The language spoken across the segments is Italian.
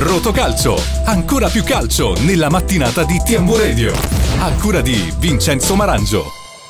Rotocalcio, ancora più calcio nella mattinata di TMW Radio, a cura di Vincenzo Marangio.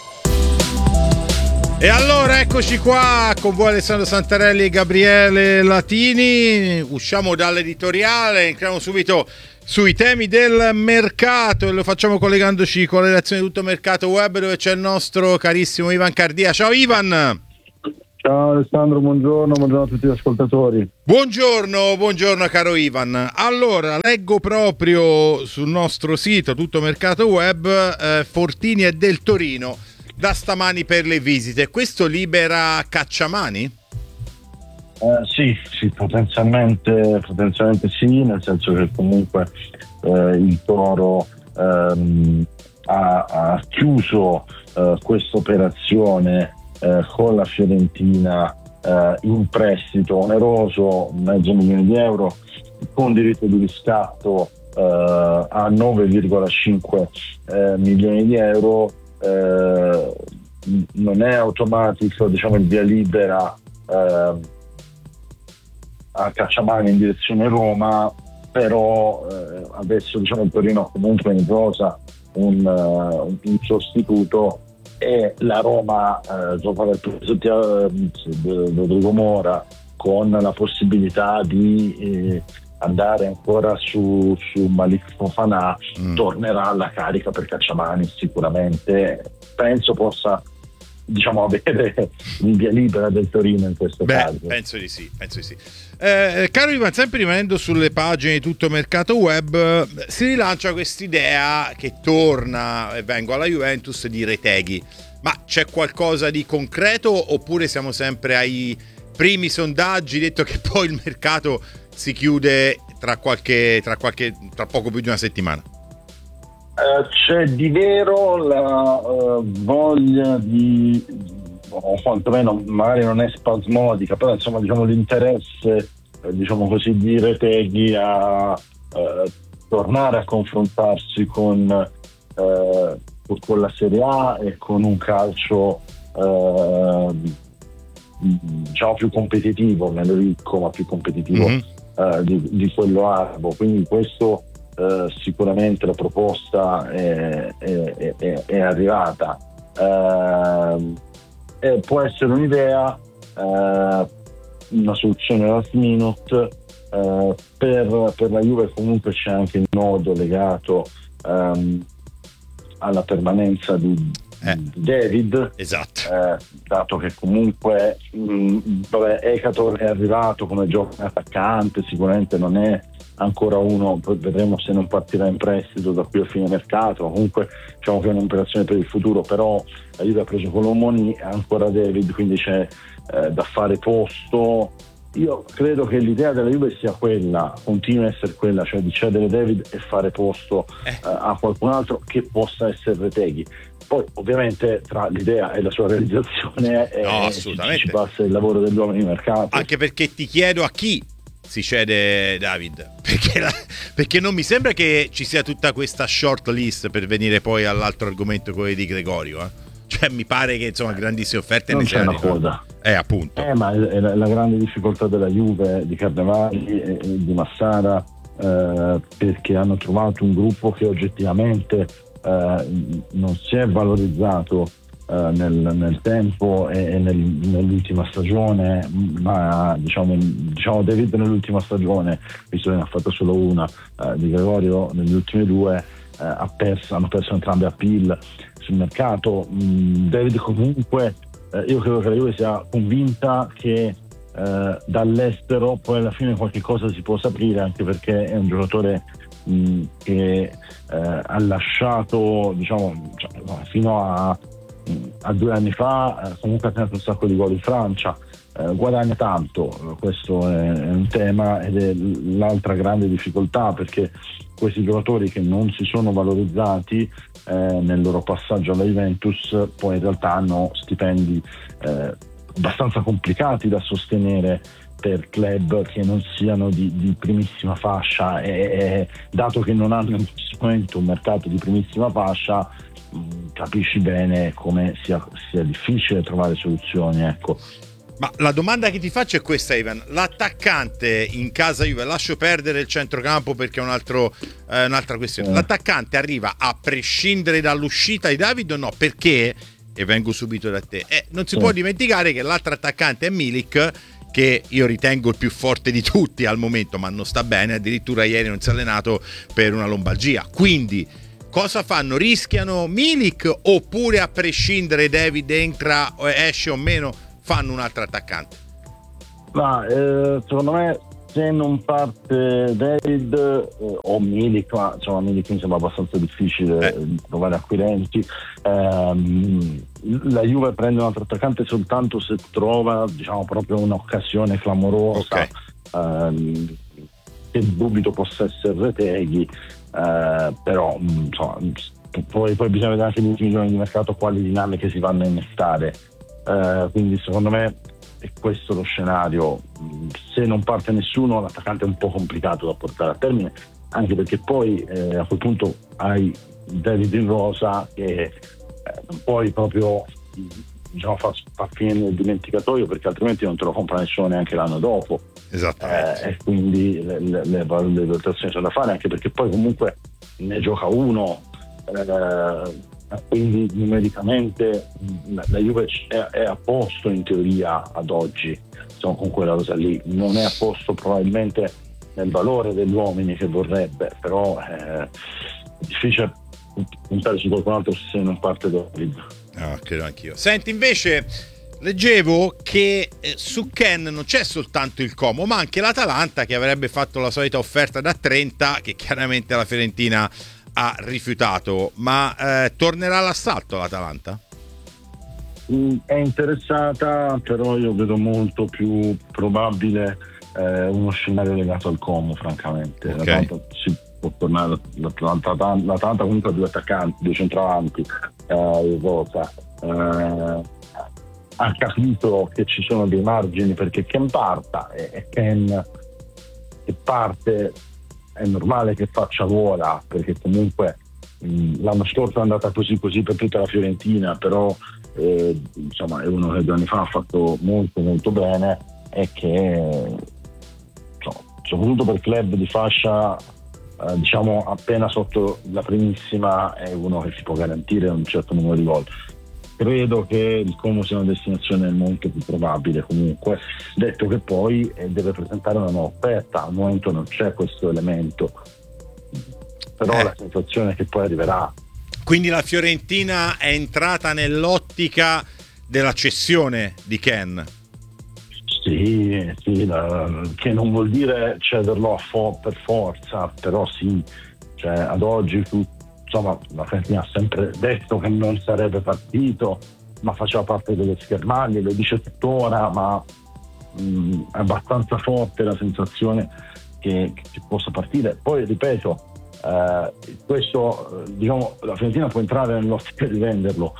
E allora eccoci qua con voi Alessandro Santarelli e Gabriele Latini. Usciamo dall'editoriale, entriamo subito sui temi del mercato e lo facciamo collegandoci con la redazione di Tutto Mercato Web, dove c'è il nostro carissimo Ivan Cardia. Ciao Ivan! Ciao Alessandro, buongiorno a tutti gli ascoltatori. Buongiorno caro Ivan. Allora, leggo proprio sul nostro sito Tutto Mercato Web, Fortini è del Torino da stamani per le visite. Questo libera Cacciamani? Sì, potenzialmente sì, nel senso che comunque il Toro ha chiuso questa operazione con la Fiorentina in prestito oneroso, €500,000 con diritto di riscatto a €9,5 milioni. Non è automatico, diciamo, il via libera a Cacciamani in direzione Roma, però adesso, diciamo, il Torino comunque in rosa un sostituto, e la Roma dopo aver preso Rodrigo Mora, con la possibilità di andare ancora su Malik Fofana, tornerà alla carica per Cacciamani. Sicuramente penso possa, diciamo, avere il via libera del Torino in questo caso. Penso di sì. Caro Ivan, sempre rimanendo sulle pagine di Tutto Mercato Web, si rilancia quest'idea che torna, e vengo alla Juventus, di Retegui. Ma c'è qualcosa di concreto oppure siamo sempre ai primi sondaggi, detto che poi il mercato si chiude tra poco più di una settimana? C'è di vero la voglia di, o quantomeno magari non è spasmodica, però insomma, diciamo, l'interesse, diciamo così, di Retegui a tornare a confrontarsi con la Serie A e con un calcio diciamo più competitivo, meno ricco ma più competitivo di quello arabo. Quindi questo sicuramente la proposta è arrivata, e può essere un'idea, una soluzione last minute. Per la Juve comunque c'è anche il nodo legato alla permanenza di David, esatto, dato che comunque Ekator è arrivato come giovane attaccante, sicuramente non è ancora uno, poi vedremo se non partirà in prestito da qui a fine mercato. Comunque diciamo che è un'operazione per il futuro, però la Juve ha preso Colomoni e ancora David, quindi c'è da fare posto. Io credo che l'idea della Juve sia quella, continua a essere quella, cioè di cedere David e fare posto a qualcun altro che possa essere Retegui. Poi ovviamente tra l'idea e la sua realizzazione ci passa il lavoro degli uomini di mercato. Anche perché ti chiedo a chi si cede David, perché non mi sembra che ci sia tutta questa short list per venire poi all'altro argomento, quello di Gregorio, Cioè mi pare che insomma grandissime offerte non ne c'è una coda. Appunto. Ma è la grande difficoltà della Juve, di Carnevali e di Massara, perché hanno trovato un gruppo che oggettivamente non si è valorizzato nel tempo e nell'ultima stagione, ma diciamo David nell'ultima stagione, visto che ne ha fatto solo una, di Gregorio negli ultimi due, hanno perso entrambi appeal sul mercato. David comunque, io credo che la Juve sia convinta che dall'estero poi alla fine qualche cosa si possa aprire, anche perché è un giocatore che ha lasciato, diciamo, fino a 2 anni fa comunque ha tenuto un sacco di gol in Francia, guadagna tanto, questo è un tema ed è l'altra grande difficoltà, perché questi giocatori che non si sono valorizzati nel loro passaggio alla Juventus poi in realtà hanno stipendi abbastanza complicati da sostenere per club che non siano di primissima fascia, e dato che non hanno in questo momento un mercato di primissima fascia, capisci bene come sia difficile trovare soluzioni, ecco. Ma la domanda che ti faccio è questa, Ivan: l'attaccante in casa Juve, lascio perdere il centrocampo perché è un'altra questione, l'attaccante arriva a prescindere dall'uscita di David o no? Perché, e vengo subito da te, non si può dimenticare che l'altro attaccante è Milik, che io ritengo il più forte di tutti al momento, ma non sta bene, addirittura ieri non si è allenato per una lombalgia. Quindi cosa fanno? Rischiano Milik, oppure a prescindere David entra, esce o meno, fanno un altro attaccante? Ma secondo me, se non parte David o Milik, ma insomma Milik mi sembra abbastanza difficile trovare acquirenti, la Juve prende un altro attaccante soltanto se trova, diciamo, proprio un'occasione clamorosa, che dubito possa essere Retegui, però insomma, poi bisogna vedere anche negli ultimi giorni di mercato quali dinamiche si vanno a innestare. Quindi secondo me è questo lo scenario. Se non parte nessuno, l'attaccante è un po' complicato da portare a termine, anche perché poi a quel punto hai David in rosa che non puoi proprio, diciamo, far finire nel dimenticatoio, perché altrimenti non te lo compra nessuno neanche l'anno dopo. Esattamente. E quindi le valutazioni sono da fare, anche perché poi comunque ne gioca uno, quindi numericamente la Juve è a posto in teoria ad oggi, insomma, con quella cosa lì. Non è a posto probabilmente nel valore degli uomini che vorrebbe, però è difficile puntare su qualcun altro se non parte David. Credo anch'io. Senti, invece leggevo che su Ken non c'è soltanto il Como, ma anche l'Atalanta, che avrebbe fatto la solita offerta da 30, che chiaramente la Fiorentina ha rifiutato. Ma tornerà all'assalto l'Atalanta? È interessata, però io vedo molto più probabile uno scenario legato al Como, francamente. L'Atalanta si può tornare, l'Atalanta comunque ha due attaccanti, due centravanti, ha capito che ci sono dei margini perché Ken parta, e Ken che parte è normale che faccia gola, perché comunque l'anno scorso è andata così per tutta la Fiorentina, però insomma è uno che 2 anni fa ha fatto molto molto bene, e che soprattutto per club di fascia diciamo appena sotto la primissima è uno che si può garantire un certo numero di gol. Credo che il Como sia una destinazione molto più probabile, comunque, detto che poi deve presentare una nuova offerta. Al momento non c'è questo elemento, però la sensazione è che poi arriverà. Quindi la Fiorentina è entrata nell'ottica della cessione di Ken? Sì, che non vuol dire cederlo per forza, però sì, cioè ad oggi insomma, la Fiorentina ha sempre detto che non sarebbe partito, ma faceva parte delle schermaglie, lo dice tuttora, ma è abbastanza forte la sensazione che possa partire. Poi ripeto, questo diciamo, la Fiorentina può entrare nell'ottica di venderlo,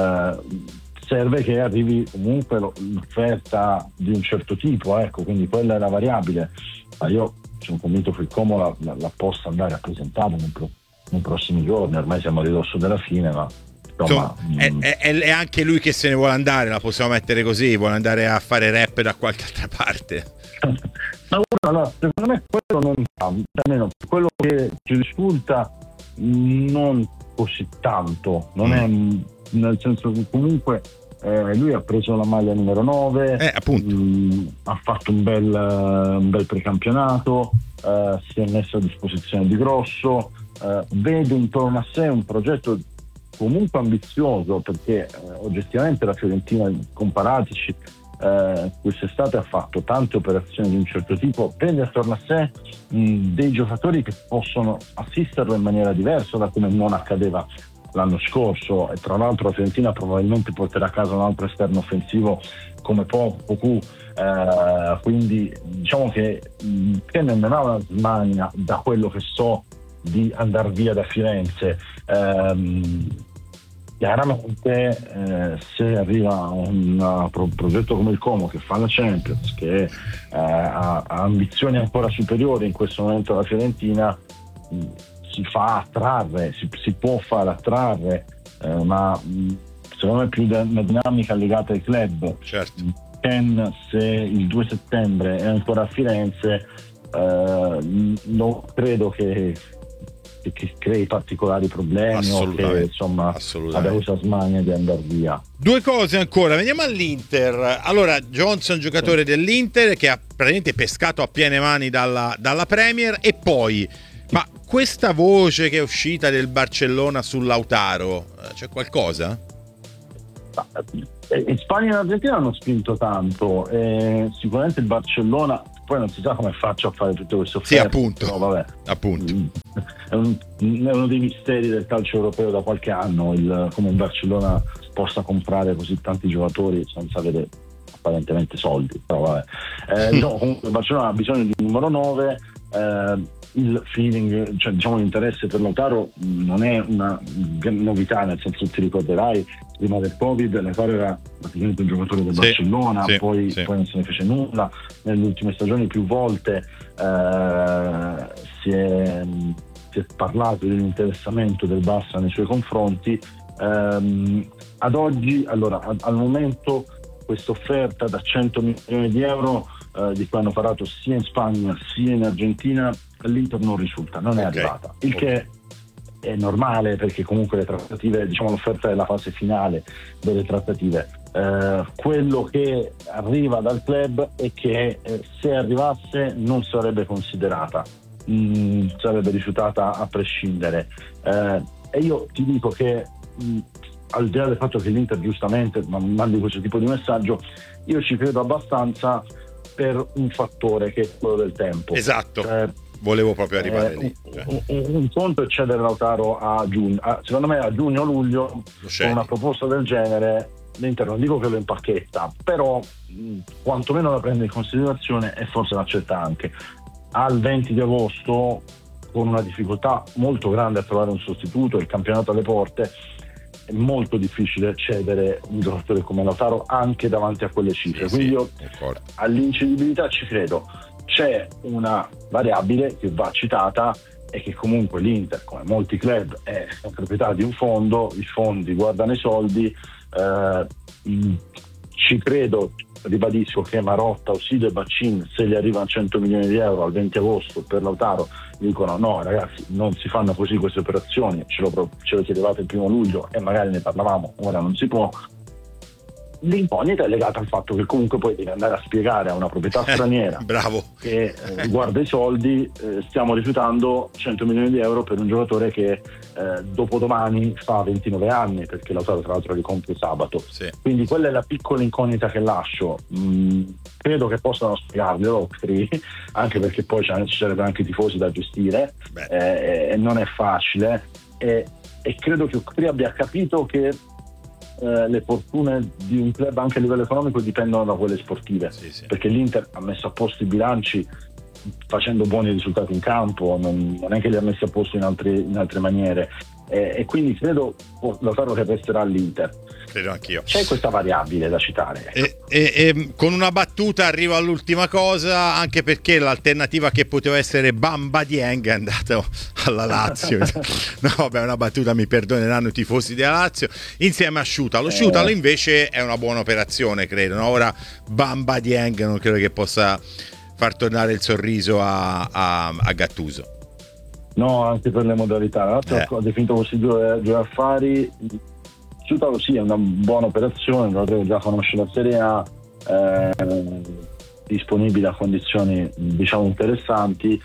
serve che arrivi comunque l'offerta di un certo tipo, ecco, quindi quella è la variabile. Ma io sono convinto che il Como la possa andare a presentare nei prossimi giorni. Ormai siamo a ridosso della fine, ma insomma, è anche lui che se ne vuole andare, la possiamo mettere così, vuole andare a fare rap da qualche altra parte. No, secondo me quello non fa, almeno quello che ci risulta non così tanto, non è, nel senso che comunque lui ha preso la maglia numero 9, ha fatto un bel precampionato, si è messo a disposizione di Grosso, vede intorno a sé un progetto comunque ambizioso, perché oggettivamente la Fiorentina, comparatici, quest'estate ha fatto tante operazioni di un certo tipo, vede attorno a sé dei giocatori che possono assisterlo in maniera diversa da come non accadeva l'anno scorso, e tra l'altro la Fiorentina probabilmente porterà a casa un altro esterno offensivo come Poku, quindi diciamo che non ha una smania, da quello che so, di andare via da Firenze. Chiaramente se arriva un progetto come il Como, che fa la Champions, che ha ambizioni ancora superiori in questo momento alla Fiorentina, si fa attrarre, si può far attrarre, ma secondo me è più una dinamica legata ai club. Certo. Ken, se il 2 settembre è ancora a Firenze, non credo che crei particolari problemi o che insomma abbia questa smania di andare via. Due cose ancora, veniamo all'Inter. Allora, Johnson, giocatore dell'Inter che ha praticamente pescato a piene mani dalla Premier, e poi ma questa voce che è uscita del Barcellona su Lautaro, c'è qualcosa? In Spagna e in Argentina hanno spinto tanto, sicuramente il Barcellona poi non si sa come faccia a fare tutte queste offerte. Sì, appunto. Però, vabbè, appunto. È uno dei misteri del calcio europeo da qualche anno, come il Barcellona possa comprare così tanti giocatori senza avere apparentemente soldi. Però vabbè. No, comunque il Barcellona ha bisogno di un numero 9. Il feeling, cioè diciamo l'interesse per Lautaro non è una novità, nel senso, ti ricorderai, prima del Covid Lautaro era praticamente un giocatore del Barcellona, poi non se ne fece nulla. Nelle ultime stagioni più volte si è parlato dell'interessamento del Barça nei suoi confronti. Ad oggi, allora, al momento questa offerta da 100 milioni di euro di cui hanno parlato sia in Spagna sia in Argentina, l'Inter non risulta, non è arrivata, il che è normale, perché comunque le trattative, diciamo, l'offerta è la fase finale delle trattative. Quello che arriva dal club è che se arrivasse non sarebbe considerata, sarebbe rifiutata a prescindere, e io ti dico che al di là del fatto che l'Inter giustamente mandi questo tipo di messaggio, io ci credo abbastanza per un fattore che è quello del tempo. Esatto, volevo proprio arrivare lì. Un conto è cedere Lautaro a giugno, secondo me a giugno o luglio con una proposta del genere l'Inter, non dico che lo impacchetta, però quantomeno la prende in considerazione e forse l'accetta anche. Al 20 di agosto, con una difficoltà molto grande a trovare un sostituto, il campionato alle porte, è molto difficile cedere un giocatore come Lautaro anche davanti a quelle cifre. Quindi io all'incedibilità ci credo. C'è una variabile che va citata, e che comunque l'Inter, come molti club, è proprietà di un fondo, i fondi guardano i soldi, ci credo, ribadisco, che Marotta, Ossido e Baccin, se gli arrivano 100 milioni di euro al 20 agosto per Lautaro, dicono no ragazzi, non si fanno così queste operazioni, ce lo chiedevate il 1 luglio e magari ne parlavamo, ora non si può. L'incognita è legata al fatto che comunque poi devi andare a spiegare a una proprietà straniera che guarda i soldi, stiamo rifiutando 100 milioni di euro per un giocatore che dopodomani fa 29 anni, perché Lautaro tra l'altro li compie sabato. Quindi quella è la piccola incognita che lascio. Credo che possano spiegarglielo, anche perché poi ci sarebbero anche i tifosi da gestire, e non è facile, e credo che Ocri abbia capito che le fortune di un club anche a livello economico dipendono da quelle sportive, perché l'Inter ha messo a posto i bilanci facendo buoni risultati in campo, non è che li ha messi a posto in altre maniere, e quindi credo Lautaro che resterà all'Inter. Credo anch'io. C'è questa variabile da citare. E con una battuta arrivo all'ultima cosa, anche perché l'alternativa che poteva essere Bamba Dieng è andato alla Lazio. No, vabbè, una battuta, mi perdoneranno i tifosi della Lazio, insieme a Sciutalo. Sciutalo invece è una buona operazione, credo, no? Ora Bamba Dieng non credo che possa far tornare il sorriso a Gattuso. No, anche per le modalità. L'altro ha definito possibile due affari. Sciutalo sì, è una buona operazione, lo già conosce la Serie A, disponibile a condizioni diciamo interessanti.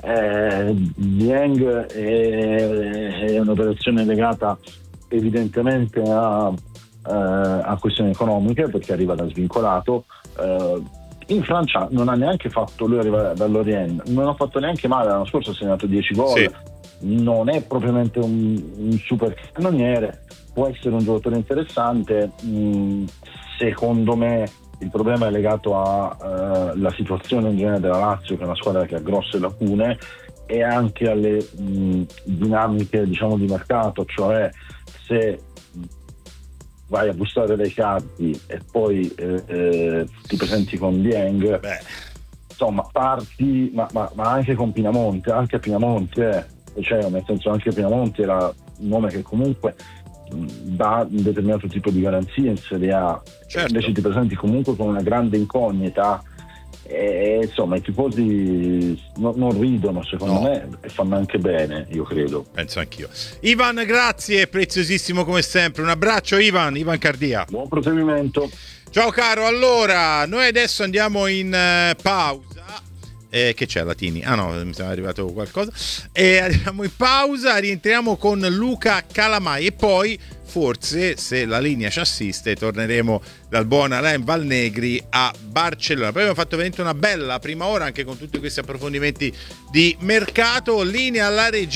Dieng è un'operazione legata evidentemente a questioni economiche, perché arriva da svincolato. In Francia non ha neanche fatto, lui arriva dall'Orient, non ha fatto neanche male, l'anno scorso ha segnato 10 gol, non è propriamente un super cannoniere, può essere un giocatore interessante. Secondo me il problema è legato alla situazione in genere della Lazio, che è una squadra che ha grosse lacune, e anche alle dinamiche diciamo di mercato, cioè se vai a bussare dai cardi e poi ti presenti con Dieng, insomma parti, ma anche con Pinamonti, cioè nel senso anche Pinamonti era un nome che comunque dà un determinato tipo di garanzia in Serie A, Certo. invece ti presenti comunque con una grande incognita, e insomma i tifosi non ridono secondo me, e fanno anche bene, io credo. Penso anch'io. Ivan, grazie, preziosissimo come sempre. Un abbraccio Ivan Cardia. Buon proseguimento. Ciao caro, allora noi adesso andiamo in pausa. Che c'è Latini? Ah no, mi sembra arrivato qualcosa. E andiamo in pausa, rientriamo con Luca Calamai e poi forse, se la linea ci assiste, torneremo dal buon Alain Valnegri a Barcellona. Poi abbiamo fatto veramente una bella prima ora anche con tutti questi approfondimenti di mercato. Linea alla regia.